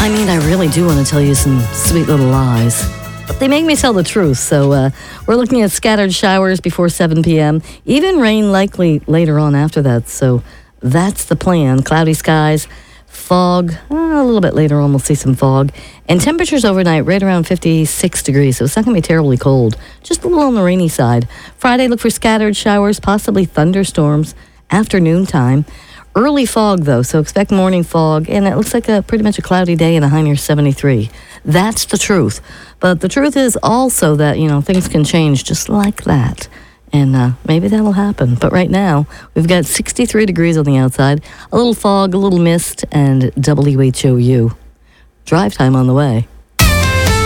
I mean, I really do want to tell you some sweet little lies. But they make me tell the truth. So we're looking at scattered showers before 7 p.m. Even rain likely later on after that. So that's the plan. Cloudy skies, fog. A little bit later on, we'll see some fog. And temperatures overnight right around 56 degrees. So it's not going to be terribly cold. Just a little on the rainy side. Friday, look for scattered showers, possibly thunderstorms, afternoon time. Early fog, though, so expect morning fog, and it looks like pretty much a cloudy day and a high near 73. That's the truth. But the truth is also that, things can change just like that. And maybe that'll happen. But right now, we've got 63 degrees on the outside, a little fog, a little mist, and WHOU. Drive time on the way.